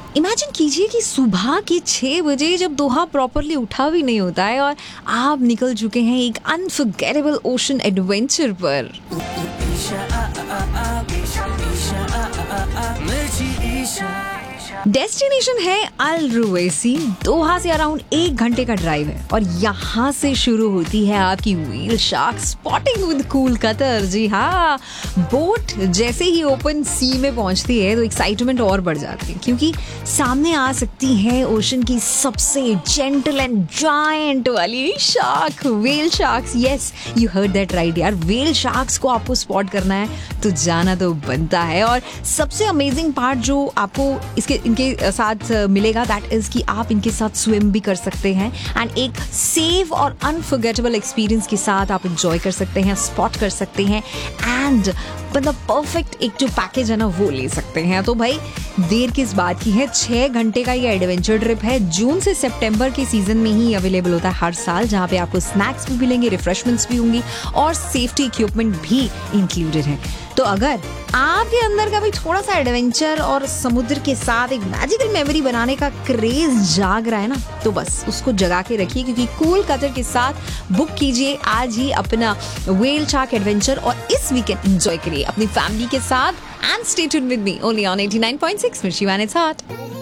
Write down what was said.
Imagine कीजिए कि सुबह के 6 बजे जब दोहा प्रॉपरली उठा भी नहीं होता है और आप निकल चुके हैं एक अनफॉरगेटेबल ओशन एडवेंचर पर। डेस्टिनेशन है अल रुवैसी। दोहा से अराउंड 1 घंटे का ड्राइव है और यहाँ से शुरू होती है आपकी whale shark spotting with cool Qatar. जी हाँ, बोट जैसे ही ओपन सी में पहुंचती है तो एक्साइटमेंट और बढ़ जाती है, क्योंकि सामने आ सकती है ओशन की सबसे जेंटल एंड जायंट वाली shark, whale sharks. Yes, you heard that right यार, व्हेल शार्क्स को आपको स्पॉट करना है तो जाना तो बनता है। और सबसे अमेजिंग पार्ट जो आपको इनके साथ मिलेगा दैट इज कि आप इनके साथ स्विम भी कर सकते हैं एंड एक सेफ और अनफॉरगेटेबल एक्सपीरियंस के साथ आप एंजॉय कर सकते हैं, स्पॉट कर सकते हैं एंड मतलब परफेक्ट एक जो पैकेज है ना वो ले सकते हैं। तो भाई देर किस बात की है, 6 घंटे का ये एडवेंचर ट्रिप है। जून से सितंबर के सीजन में ही अवेलेबल होता है हर साल, जहाँ पे आपको स्नैक्स भी मिलेंगे, रिफ्रेशमेंट्स भी होंगी और सेफ्टी इक्विपमेंट भी इंक्लूडेड है। तो अगर आपके अंदर का भी थोड़ा सा एडवेंचर और समुद्र के साथ एक मैजिकल मेमोरी बनाने का क्रेज जाग रहा है ना, तो बस उसको जगा के रखिए, क्योंकि कूल कतर के साथ बुक कीजिए आज ही अपना व्हेल शार्क एडवेंचर और इस वीकेंड एंजॉय करिए अपनी फैमिली के साथ। And stay tuned with me only on 89.6 मिर्ची वन इट्स हॉट।